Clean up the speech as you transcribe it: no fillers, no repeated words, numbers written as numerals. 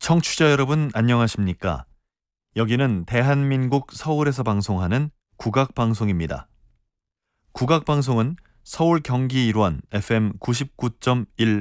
청취자 여러분 안녕하십니까? 여기는 대한민국 서울에서 방송하는 국악방송입니다. 국악방송은 서울 경기 일원 FM 99.1